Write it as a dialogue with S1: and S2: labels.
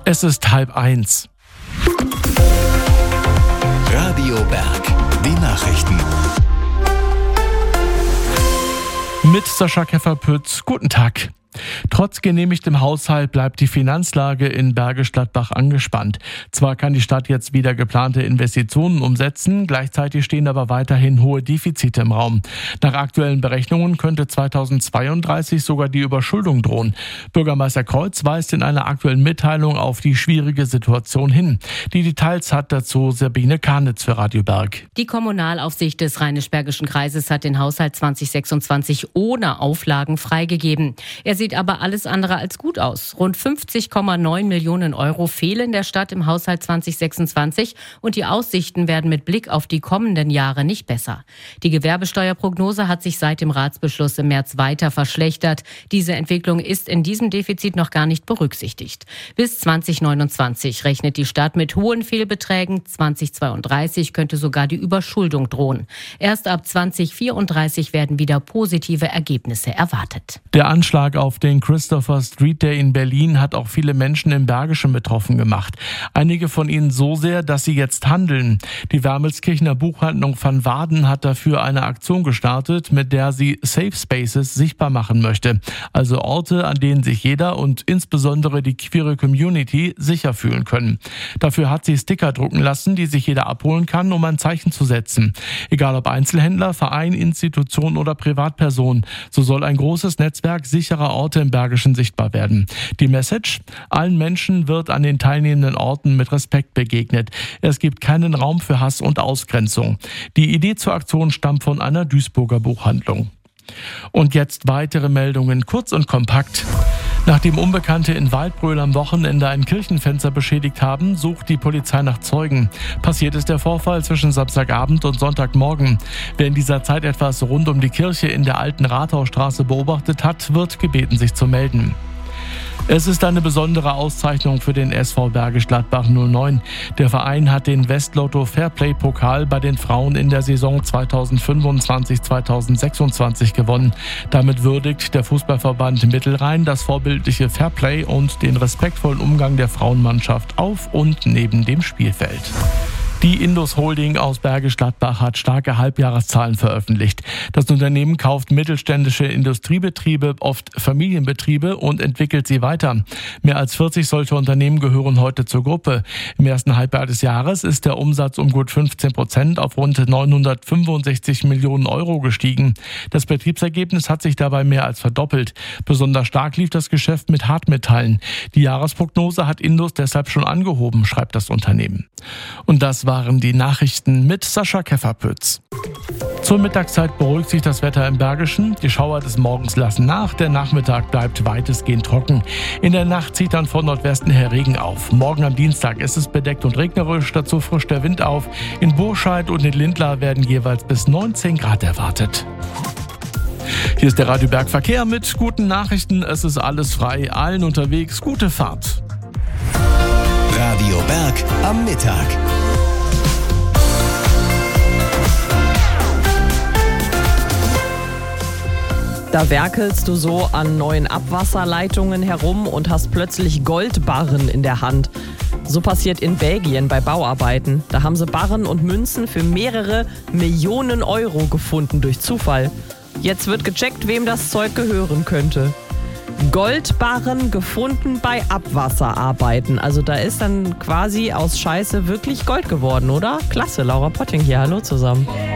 S1: Es ist 12:30.
S2: Radio Berg, die Nachrichten.
S1: Mit Sascha Kefferpütz, guten Tag. Trotz genehmigtem Haushalt bleibt die Finanzlage in Bergisch Gladbach angespannt. Zwar kann die Stadt jetzt wieder geplante Investitionen umsetzen, gleichzeitig stehen aber weiterhin hohe Defizite im Raum. Nach aktuellen Berechnungen könnte 2032 sogar die Überschuldung drohen. Bürgermeister Kreuz weist in einer aktuellen Mitteilung auf die schwierige Situation hin. Die Details hat dazu Sabine Karnitz für Radio Berg.
S3: Die Kommunalaufsicht des Rheinisch-Bergischen Kreises hat den Haushalt 2026 ohne Auflagen freigegeben. Er sieht aber alles andere als gut aus. Rund 50,9 Millionen Euro fehlen der Stadt im Haushalt 2026 und die Aussichten werden mit Blick auf die kommenden Jahre nicht besser. Die Gewerbesteuerprognose hat sich seit dem Ratsbeschluss im März weiter verschlechtert. Diese Entwicklung ist in diesem Defizit noch gar nicht berücksichtigt. Bis 2029 rechnet die Stadt mit hohen Fehlbeträgen. 2032 könnte sogar die Überschuldung drohen. Erst ab 2034 werden wieder positive Ergebnisse erwartet.
S1: Der Anschlag auf den Christopher Street Day in Berlin hat auch viele Menschen im Bergischen betroffen gemacht. Einige von ihnen so sehr, dass sie jetzt handeln. Die Wermelskirchener Buchhandlung Van Waden hat dafür eine Aktion gestartet, mit der sie Safe Spaces sichtbar machen möchte. Also Orte, an denen sich jeder und insbesondere die queere Community sicher fühlen können. Dafür hat sie Sticker drucken lassen, die sich jeder abholen kann, um ein Zeichen zu setzen. Egal ob Einzelhändler, Verein, Institution oder Privatperson. So soll ein großes Netzwerk sicherer Orte im Bergischen sichtbar werden. Die Message: Allen Menschen wird an den teilnehmenden Orten mit Respekt begegnet. Es gibt keinen Raum für Hass und Ausgrenzung. Die Idee zur Aktion stammt von einer Duisburger Buchhandlung. Und jetzt weitere Meldungen, kurz und kompakt. Nachdem Unbekannte in Waldbröl am Wochenende ein Kirchenfenster beschädigt haben, sucht die Polizei nach Zeugen. Passiert ist der Vorfall zwischen Samstagabend und Sonntagmorgen. Wer in dieser Zeit etwas rund um die Kirche in der alten Rathausstraße beobachtet hat, wird gebeten, sich zu melden. Es ist eine besondere Auszeichnung für den SV Bergisch Gladbach 09. Der Verein hat den Westlotto Fairplay-Pokal bei den Frauen in der Saison 2025/2026 gewonnen. Damit würdigt der Fußballverband Mittelrhein das vorbildliche Fairplay und den respektvollen Umgang der Frauenmannschaft auf und neben dem Spielfeld. Die Indus Holding aus Bergisch Gladbach hat starke Halbjahreszahlen veröffentlicht. Das Unternehmen kauft mittelständische Industriebetriebe, oft Familienbetriebe, und entwickelt sie weiter. Mehr als 40 solche Unternehmen gehören heute zur Gruppe. Im ersten Halbjahr des Jahres ist der Umsatz um gut 15% auf rund 965 Millionen Euro gestiegen. Das Betriebsergebnis hat sich dabei mehr als verdoppelt. Besonders stark lief das Geschäft mit Hartmetallen. Die Jahresprognose hat Indus deshalb schon angehoben, schreibt das Unternehmen. Und das waren die Nachrichten mit Sascha Kefferpütz. Zur Mittagszeit beruhigt sich das Wetter im Bergischen. Die Schauer des Morgens lassen nach. Der Nachmittag bleibt weitestgehend trocken. In der Nacht zieht dann von Nordwesten her Regen auf. Morgen am Dienstag ist es bedeckt und regnerisch. Dazu frischt der Wind auf. In Burscheid und in Lindlar werden jeweils bis 19 Grad erwartet. Hier ist der Radio Berg Verkehr mit guten Nachrichten. Es ist alles frei. Allen unterwegs gute Fahrt.
S2: Radio Berg am Mittag.
S4: Da werkelst du so an neuen Abwasserleitungen herum und hast plötzlich Goldbarren in der Hand. So passiert in Belgien bei Bauarbeiten. Da haben sie Barren und Münzen für mehrere Millionen Euro gefunden durch Zufall. Jetzt wird gecheckt, wem das Zeug gehören könnte. Goldbarren gefunden bei Abwasserarbeiten. Also da ist dann quasi aus Scheiße wirklich Gold geworden, oder? Klasse, Laura Potting hier, hallo zusammen.